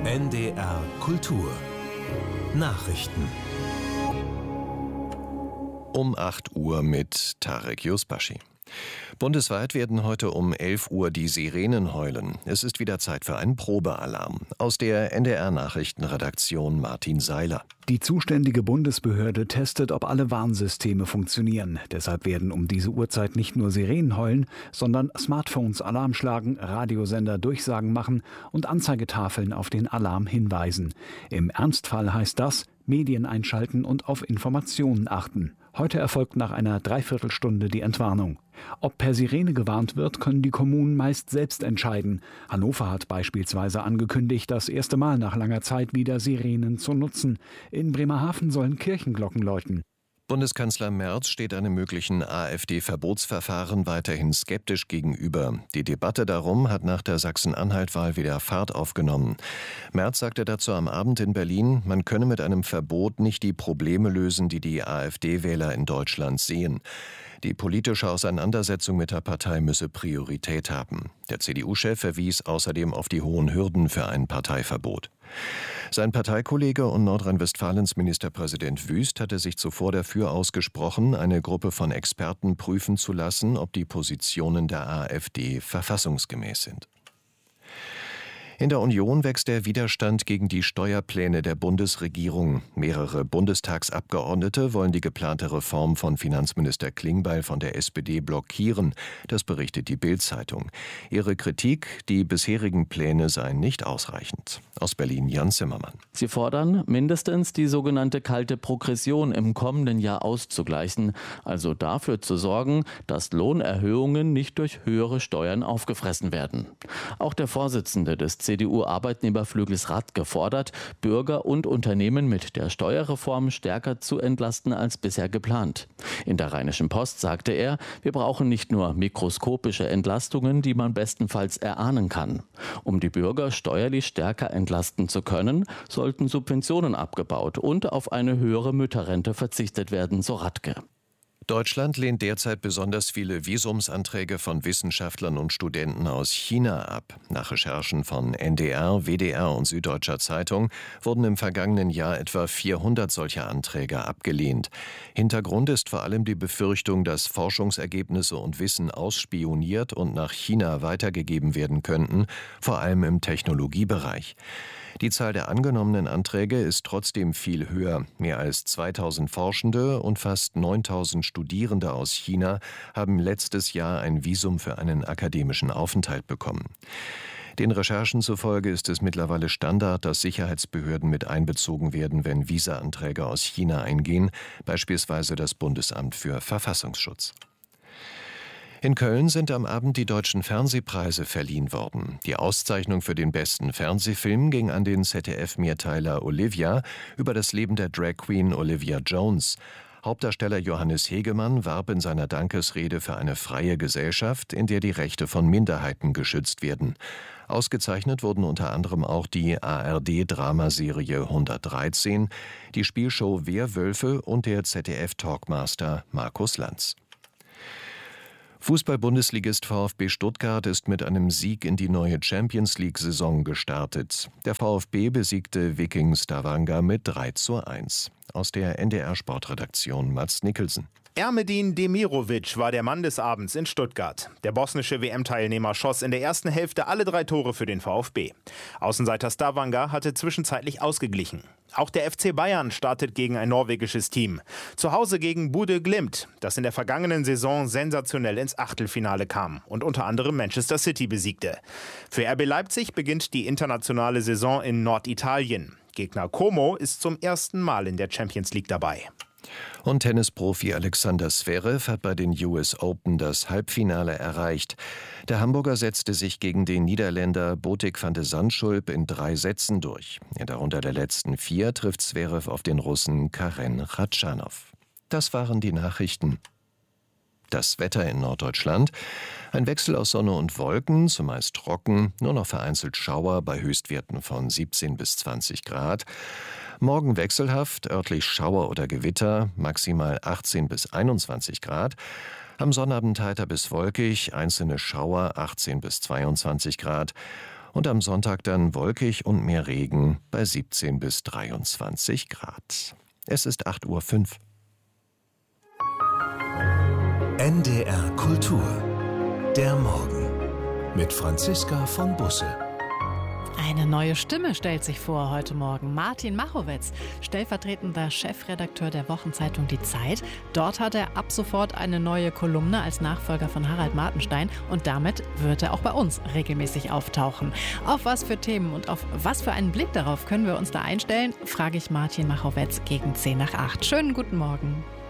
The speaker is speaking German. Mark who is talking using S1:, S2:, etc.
S1: NDR Kultur Nachrichten
S2: Um 8 Uhr mit Tarek Yusbashi. Bundesweit werden heute um 11 Uhr die Sirenen heulen. Es ist wieder Zeit für einen Probealarm. Aus der NDR-Nachrichtenredaktion Martin Seiler.
S3: Die zuständige Bundesbehörde testet, ob alle Warnsysteme funktionieren. Deshalb werden um diese Uhrzeit nicht nur Sirenen heulen, sondern Smartphones Alarm schlagen, Radiosender Durchsagen machen und Anzeigetafeln auf den Alarm hinweisen. Im Ernstfall heißt das, Medien einschalten und auf Informationen achten. Heute erfolgt nach einer Dreiviertelstunde die Entwarnung. Ob per Sirene gewarnt wird, können die Kommunen meist selbst entscheiden. Hannover hat beispielsweise angekündigt, das erste Mal nach langer Zeit wieder Sirenen zu nutzen. In Bremerhaven sollen Kirchenglocken läuten.
S2: Bundeskanzler Merz steht einem möglichen AfD-Verbotsverfahren weiterhin skeptisch gegenüber. Die Debatte darum hat nach der Sachsen-Anhalt-Wahl wieder Fahrt aufgenommen. Merz sagte dazu am Abend in Berlin, man könne mit einem Verbot nicht die Probleme lösen, die die AfD-Wähler in Deutschland sehen. Die politische Auseinandersetzung mit der Partei müsse Priorität haben. Der CDU-Chef verwies außerdem auf die hohen Hürden für ein Parteiverbot. Sein Parteikollege und Nordrhein-Westfalens Ministerpräsident Wüst hatte sich zuvor dafür ausgesprochen, eine Gruppe von Experten prüfen zu lassen, ob die Positionen der AfD verfassungsgemäß sind. In der Union wächst der Widerstand gegen die Steuerpläne der Bundesregierung. Mehrere Bundestagsabgeordnete wollen die geplante Reform von Finanzminister Klingbeil von der SPD blockieren. Das berichtet die Bild-Zeitung. Ihre Kritik, die bisherigen Pläne seien nicht ausreichend. Aus Berlin Jan Zimmermann.
S4: Sie fordern, mindestens die sogenannte kalte Progression im kommenden Jahr auszugleichen, also dafür zu sorgen, dass Lohnerhöhungen nicht durch höhere Steuern aufgefressen werden. Auch der Vorsitzende des CDU-Arbeitnehmerflügels Radke fordert, Bürger und Unternehmen mit der Steuerreform stärker zu entlasten als bisher geplant. In der Rheinischen Post sagte er, wir brauchen nicht nur mikroskopische Entlastungen, die man bestenfalls erahnen kann. Um die Bürger steuerlich stärker entlasten zu können, sollten Subventionen abgebaut und auf eine höhere Mütterrente verzichtet werden, so Radke.
S2: Deutschland lehnt derzeit besonders viele Visumsanträge von Wissenschaftlern und Studenten aus China ab. Nach Recherchen von NDR, WDR und Süddeutscher Zeitung wurden im vergangenen Jahr etwa 400 solcher Anträge abgelehnt. Hintergrund ist vor allem die Befürchtung, dass Forschungsergebnisse und Wissen ausspioniert und nach China weitergegeben werden könnten, vor allem im Technologiebereich. Die Zahl der angenommenen Anträge ist trotzdem viel höher. Mehr als 2000 Forschende und fast 9000 Studierende aus China haben letztes Jahr ein Visum für einen akademischen Aufenthalt bekommen. Den Recherchen zufolge ist es mittlerweile Standard, dass Sicherheitsbehörden mit einbezogen werden, wenn Visa-Anträge aus China eingehen, beispielsweise das Bundesamt für Verfassungsschutz. In Köln sind am Abend die Deutschen Fernsehpreise verliehen worden. Die Auszeichnung für den besten Fernsehfilm ging an den ZDF-Mehrteiler Olivia über das Leben der Drag Queen Olivia Jones. Hauptdarsteller Johannes Hegemann warb in seiner Dankesrede für eine freie Gesellschaft, in der die Rechte von Minderheiten geschützt werden. Ausgezeichnet wurden unter anderem auch die ARD-Dramaserie 113, die Spielshow Wehrwölfe und der ZDF-Talkmaster Markus Lanz. Fußball-Bundesligist VfB Stuttgart ist mit einem Sieg in die neue Champions-League-Saison gestartet. Der VfB besiegte Viking Stavanger mit 3:1. Aus der NDR-Sportredaktion Mats Nicholson.
S5: Ermedin Demirovic war der Mann des Abends in Stuttgart. Der bosnische WM-Teilnehmer schoss in der ersten Hälfte alle 3 Tore für den VfB. Außenseiter Stavanger hatte zwischenzeitlich ausgeglichen. Auch der FC Bayern startet gegen ein norwegisches Team. Zu Hause gegen Bodø Glimt, das in der vergangenen Saison sensationell ins Achtelfinale kam und unter anderem Manchester City besiegte. Für RB Leipzig beginnt die internationale Saison in Norditalien. Gegner Como ist zum ersten Mal in der Champions League dabei.
S2: Und Tennisprofi Alexander Zverev hat bei den US Open das Halbfinale erreicht. Der Hamburger setzte sich gegen den Niederländer Botic van de Zandschulp in 3 Sätzen durch. In der Runde der letzten 4 trifft Zverev auf den Russen Karen Khachanov. Das waren die Nachrichten. Das Wetter in Norddeutschland. Ein Wechsel aus Sonne und Wolken, zumeist trocken, nur noch vereinzelt Schauer bei Höchstwerten von 17 bis 20 Grad. Morgen wechselhaft, örtlich Schauer oder Gewitter, maximal 18 bis 21 Grad. Am Sonnabend heiter bis wolkig, einzelne Schauer 18 bis 22 Grad. Und am Sonntag dann wolkig und mehr Regen bei 17 bis 23 Grad. Es ist 8:05 Uhr.
S1: NDR Kultur. Der Morgen. Mit Franziska von Busse.
S6: Eine neue Stimme stellt sich vor heute Morgen. Martin Machowetz, stellvertretender Chefredakteur der Wochenzeitung Die Zeit. Dort hat er ab sofort eine neue Kolumne als Nachfolger von Harald Martenstein. Und damit wird er auch bei uns regelmäßig auftauchen. Auf was für Themen und auf was für einen Blick darauf können wir uns da einstellen, frage ich Martin Machowetz gegen 7:50. Schönen guten Morgen.